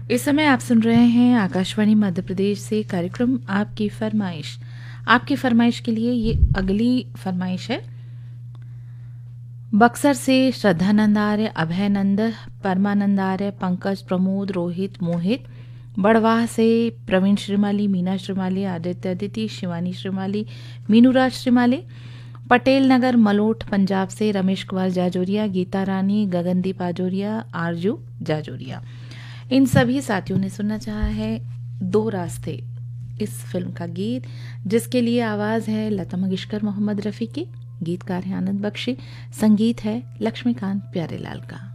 इस समय आप सुन रहे हैं आकाशवाणी मध्य प्रदेश से कार्यक्रम आपकी फरमाइश। आपकी फरमाइश के लिए ये अगली फरमाइश है। बक्सर से श्रद्धानंद आर्य, अभय नंद, परमानंद आर्य, पंकज, प्रमोद, रोहित, मोहित। बड़वाह से प्रवीण श्रीमाली, मीना श्रीमाली, आदित्य अदिति, शिवानी श्रीमाली, मीनूराज श्रीमाली। पटेल नगर मलोट पंजाब से रमेश कुमार जाजोरिया, गीता रानी, गगनदीप आजोरिया, आरजू जाजोरिया। इन सभी साथियों ने सुनना चाहा है दो रास्ते इस फिल्म का गीत, जिसके लिए आवाज़ है लता मंगेशकर, मोहम्मद रफ़ी की। गीतकार है आनंद बख्शी, संगीत है लक्ष्मीकांत प्यारेलाल का।